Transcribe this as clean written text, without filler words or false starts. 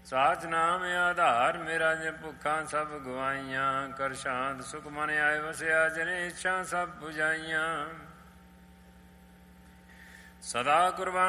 ਸਾਚ ਨਾਮ ਆਧਾਰ ਮੇਰਾ ਜੇ ਭੁੱਖਾਂ ਸਭ ਗਵਾਈਆਂ। ਕਰ ਸ਼ਾਂਤ ਸੁਖ ਮਨ ਆਏ ਵਸਿਆ ਜਨੇ ਇੱਛਾ ਸਭ ਬੁਝਾਈਆਂ। ਸਦਾ ਕੁਰਬਾਨ